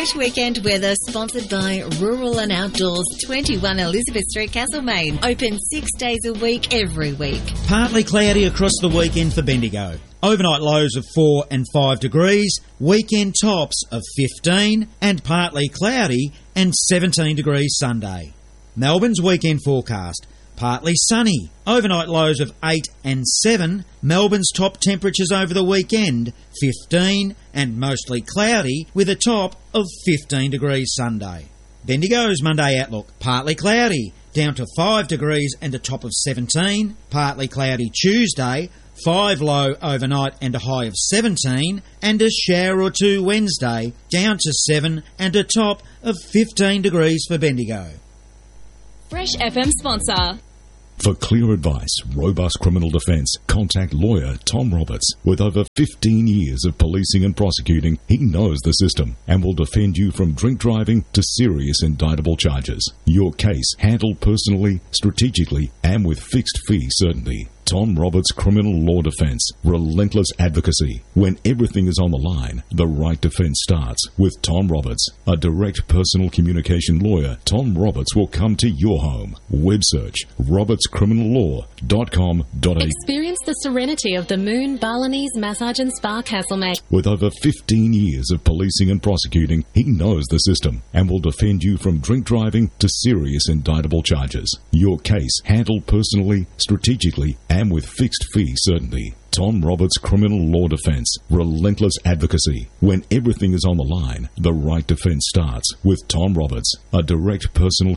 Flash weekend weather sponsored by Rural and Outdoors, 21 Elizabeth Street, Castlemaine. Open 6 days a week, every week. Partly cloudy across the weekend for Bendigo. Overnight lows of 4 and 5 degrees, weekend tops of 15 and partly cloudy and 17 degrees Sunday. Melbourne's weekend forecast. Partly sunny, overnight lows of 8 and 7, Melbourne's top temperatures over the weekend 15 and mostly cloudy with a top of 15 degrees Sunday. Bendigo's Monday outlook, partly cloudy, down to 5 degrees and a top of 17, partly cloudy Tuesday, 5 low overnight and a high of 17, and a shower or two Wednesday, down to 7 and a top of 15 degrees for Bendigo. Fresh FM sponsor. For clear advice, robust criminal defence, contact lawyer Tom Roberts. With over 15 years of policing and prosecuting, he knows the system and will defend you from drink driving to serious indictable charges. Your case handled personally, strategically, and with fixed fee certainty. Tom Roberts Criminal Law Defence. Relentless advocacy. When everything is on the line, the right defence starts with Tom Roberts. A direct personal communication lawyer, Tom Roberts will come to your home. Web search robertscriminallaw.com.au. Experience the serenity of the Moon Balinese Massage and Spa, Castlemaine. With over 15 years of policing and prosecuting, he knows the system and will defend you from drink driving to serious indictable charges. Your case handled personally, strategically, and with fixed fee certainty. Tom Roberts Criminal Law Defence. Relentless advocacy. When everything is on the line, the right defence starts with Tom Roberts. A direct personal